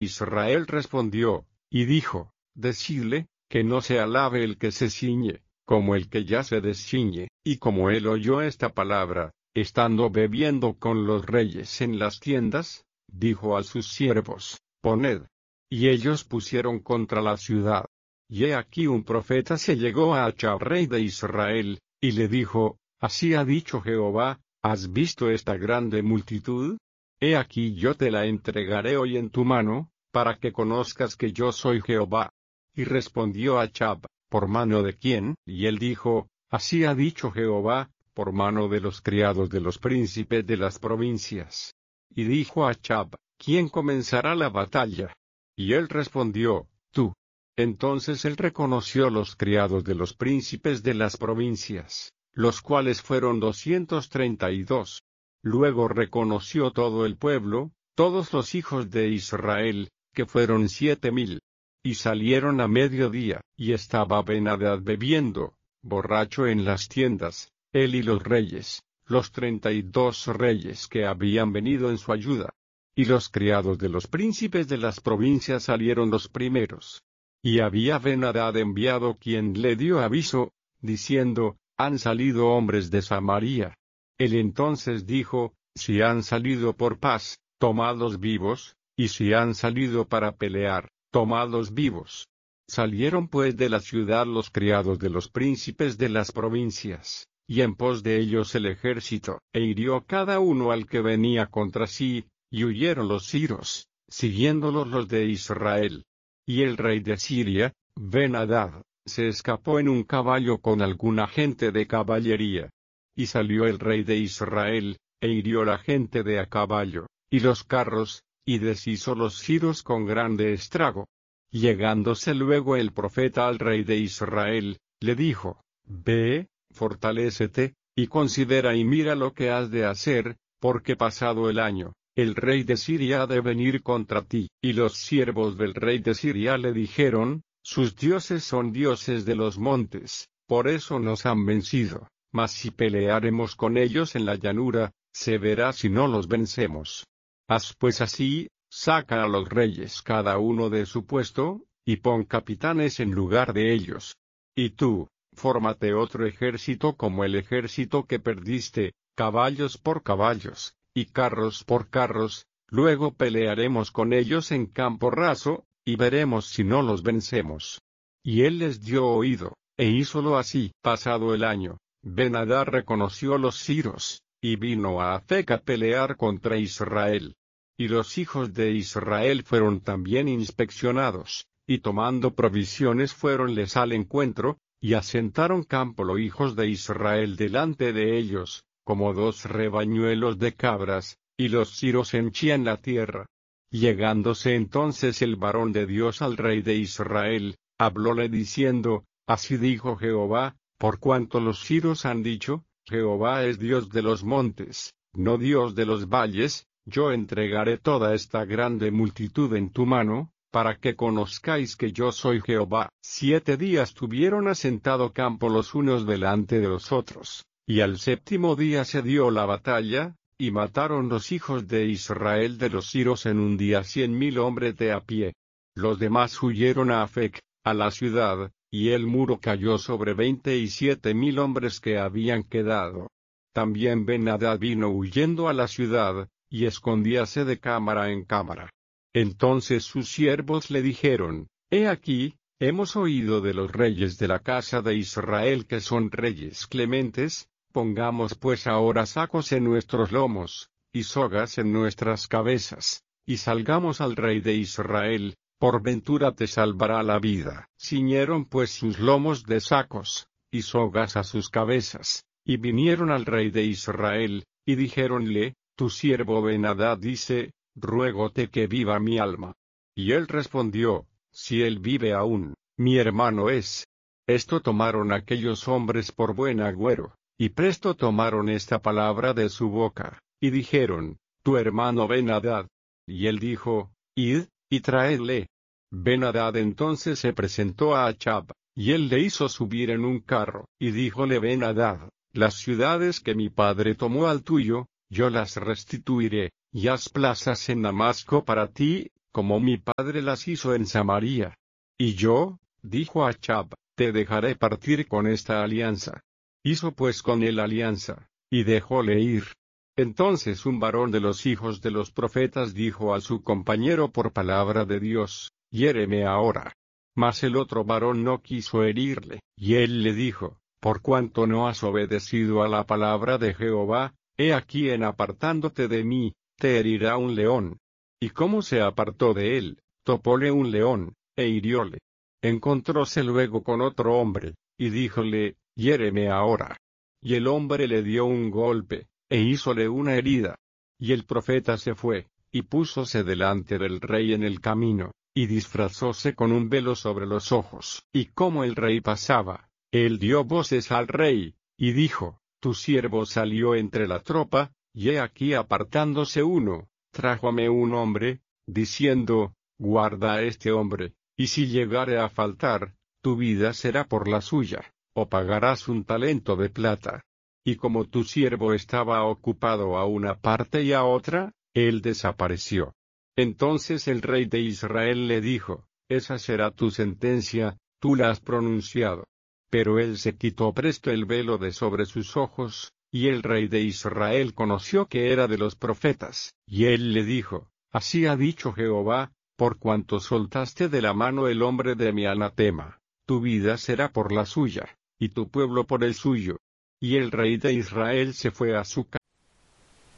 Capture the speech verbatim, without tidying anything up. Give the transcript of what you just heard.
Israel respondió, y dijo, decidle, que no se alabe el que se ciñe, como el que ya se desciñe. Y como él oyó esta palabra, estando bebiendo con los reyes en las tiendas, dijo a sus siervos, poned. Y ellos pusieron contra la ciudad. Y he aquí un profeta se llegó a Achab rey de Israel, y le dijo, así ha dicho Jehová, ¿has visto esta grande multitud? He aquí yo te la entregaré hoy en tu mano, para que conozcas que yo soy Jehová. Y respondió Achab, ¿por mano de quién? Y él dijo, así ha dicho Jehová, por mano de los criados de los príncipes de las provincias. Y dijo Achab, ¿quién comenzará la batalla? Y él respondió, tú. Entonces él reconoció los criados de los príncipes de las provincias, los cuales fueron doscientos treinta y dos. Luego reconoció todo el pueblo, todos los hijos de Israel, que fueron siete mil. Y salieron a mediodía, y estaba Ben-Hadad bebiendo, borracho en las tiendas, él y los reyes, los treinta y dos reyes que habían venido en su ayuda. Y los criados de los príncipes de las provincias salieron los primeros. Y había Ben-Hadad enviado quien le dio aviso, diciendo, han salido hombres de Samaria. Él entonces dijo, si han salido por paz, tomadlos vivos, y si han salido para pelear, tomadlos vivos. Salieron pues de la ciudad los criados de los príncipes de las provincias, y en pos de ellos el ejército, e hirió cada uno al que venía contra sí, y huyeron los siros, siguiéndolos los de Israel. Y el rey de Siria, Ben-Hadad, se escapó en un caballo con alguna gente de caballería. Y salió el rey de Israel, e hirió la gente de a caballo, y los carros, y deshizo los siros con grande estrago. Llegándose luego el profeta al rey de Israel, le dijo, ve, fortalécete, y considera y mira lo que has de hacer, porque pasado el año, el rey de Siria ha de venir contra ti. Y los siervos del rey de Siria le dijeron, sus dioses son dioses de los montes, por eso nos han vencido, mas si pelearemos con ellos en la llanura, se verá si no los vencemos. Haz pues así, saca a los reyes cada uno de su puesto, y pon capitanes en lugar de ellos. Y tú, fórmate otro ejército como el ejército que perdiste, caballos por caballos, y carros por carros, luego pelearemos con ellos en campo raso, y veremos si no los vencemos. Y él les dio oído, e hízolo así. Pasado el año, Ben-Hadad reconoció los siros, y vino a Afec a pelear contra Israel. Y los hijos de Israel fueron también inspeccionados, y tomando provisiones fuéronles al encuentro, y asentaron campo los hijos de Israel delante de ellos, como dos rebañuelos de cabras, y los siros henchían la tierra. Llegándose entonces el varón de Dios al rey de Israel, hablóle diciendo, así dijo Jehová, por cuanto los siros han dicho, Jehová es Dios de los montes, no Dios de los valles, yo entregaré toda esta grande multitud en tu mano, para que conozcáis que yo soy Jehová. Siete días tuvieron asentado campo los unos delante de los otros, y al séptimo día se dio la batalla, y mataron los hijos de Israel de los siros en un día cien mil hombres de a pie. Los demás huyeron a Afec, a la ciudad, y el muro cayó sobre veinte y siete mil hombres que habían quedado. También Ben-Hadad vino huyendo a la ciudad, y escondíase de cámara en cámara. Entonces sus siervos le dijeron, he aquí, hemos oído de los reyes de la casa de Israel que son reyes clementes, pongamos pues ahora sacos en nuestros lomos, y sogas en nuestras cabezas, y salgamos al rey de Israel, por ventura te salvará la vida. Ciñeron pues sus lomos de sacos, y sogas a sus cabezas, y vinieron al rey de Israel, y dijéronle, tu siervo Ben-Hadad dice, ruégote que viva mi alma. Y él respondió, si él vive aún, mi hermano es. Esto tomaron aquellos hombres por buen agüero, y presto tomaron esta palabra de su boca, y dijeron, tu hermano Ben-Hadad. Y él dijo, id, y traedle. Ben-Hadad entonces se presentó a Achab, y él le hizo subir en un carro, y díjole Ben-Hadad, las ciudades que mi padre tomó al tuyo, yo las restituiré, y haz plazas en Damasco para ti, como mi padre las hizo en Samaria. Y yo, dijo Achab, te dejaré partir con esta alianza. Hizo pues con él alianza, y dejóle ir. Entonces un varón de los hijos de los profetas dijo a su compañero por palabra de Dios, hiéreme ahora. Mas el otro varón no quiso herirle, y él le dijo, por cuanto no has obedecido a la palabra de Jehová, he aquí en apartándote de mí, te herirá un león. Y como se apartó de él, topóle un león, e hirióle. Encontróse luego con otro hombre, y díjole, hiéreme ahora. Y el hombre le dio un golpe, e hízole una herida. Y el profeta se fue, y púsose delante del rey en el camino, y disfrazóse con un velo sobre los ojos. Y como el rey pasaba, él dio voces al rey, y dijo, tu siervo salió entre la tropa, y he aquí apartándose uno, trájome un hombre, diciendo, guarda a este hombre, y si llegare a faltar, tu vida será por la suya, o pagarás un talento de plata. Y como tu siervo estaba ocupado a una parte y a otra, él desapareció. Entonces el rey de Israel le dijo, esa será tu sentencia, tú la has pronunciado. Pero él se quitó presto el velo de sobre sus ojos, y el rey de Israel conoció que era de los profetas, y él le dijo, así ha dicho Jehová, por cuanto soltaste de la mano el hombre de mi anatema, tu vida será por la suya, y tu pueblo por el suyo. Y el rey de Israel se fue a su casa.